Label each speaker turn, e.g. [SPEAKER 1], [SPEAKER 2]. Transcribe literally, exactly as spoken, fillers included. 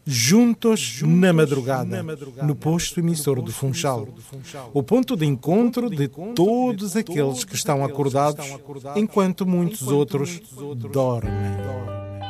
[SPEAKER 1] Juntos na madrugada, no posto emissor do Funchal. O ponto de encontro de todos aqueles que estão acordados, enquanto muitos outros dormem.